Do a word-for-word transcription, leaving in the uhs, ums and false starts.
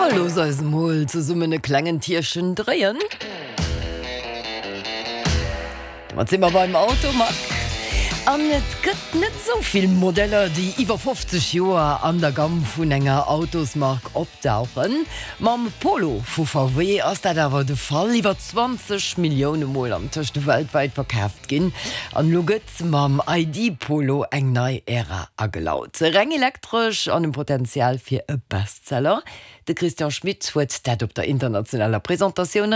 Hallo seis Moll zu summene klengen Tierchen dreien. Was immer beim Auto mag. An net gëtt net soviel Modelle, die iwwer fünfzig Joer an der Gamm vun enger Autosmark optauchen. Mam Polo vu V W ass dat awer de Fall iwwer zwanzig Millioune Mol am Tchte weltweit verkäft ginn. An lo gëtt mam I D-Polo eng nei Ära agelaut. Reng elektrisch an dem Potenzial fir e Bestseller. De Christian Schmidt huet dat op der internationaler Präsentatiun